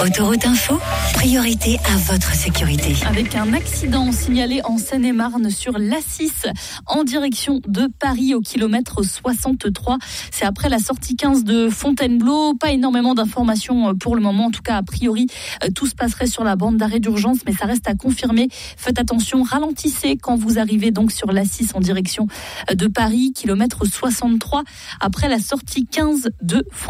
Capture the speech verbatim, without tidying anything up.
Autoroute Info, priorité à votre sécurité. Avec un accident signalé en Seine-et-Marne sur l'A six en direction de Paris au kilomètre soixante-trois. C'est après la sortie quinze de Fontainebleau. Pas énormément d'informations pour le moment. En tout cas, a priori, tout se passerait sur la bande d'arrêt d'urgence, mais ça reste à confirmer. Faites attention, ralentissez quand vous arrivez donc sur l'A six en direction de Paris, kilomètre soixante-trois, après la sortie quinze de Fontainebleau.